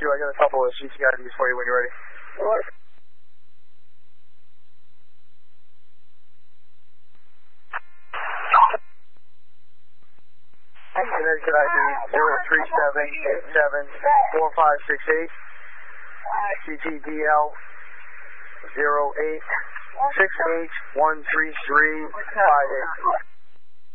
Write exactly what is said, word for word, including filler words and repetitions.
Rescue. I got a couple of C T I Ds for you when you're ready. What? Connecticut I D zero three seven eight seven four five six eight. C T D L zero eight six eight one three three five eight.